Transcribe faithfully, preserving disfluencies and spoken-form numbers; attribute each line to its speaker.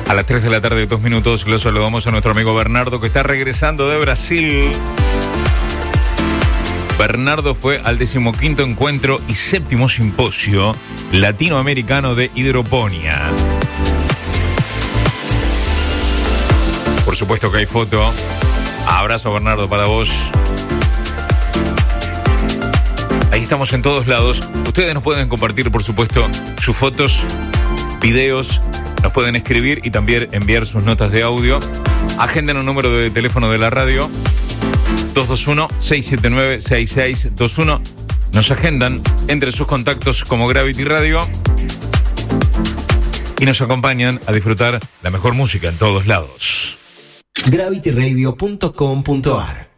Speaker 1: A las tres de la tarde, dos minutos, lo saludamos a nuestro amigo Bernardo, que está regresando de Brasil. Bernardo fue al decimoquinto encuentro y séptimo simposio latinoamericano de hidroponía. Por supuesto que hay foto. Abrazo, Bernardo, para vos. Ahí estamos en todos lados. Ustedes nos pueden compartir, por supuesto, sus fotos, videos, nos pueden escribir y también enviar sus notas de audio. Agenden un número de teléfono de la radio, dos dos uno, seis siete nueve, seis seis dos uno. Nos agendan entre sus contactos como Gravity Radio y nos acompañan a disfrutar la mejor música en todos lados.
Speaker 2: gravity radio punto com punto a r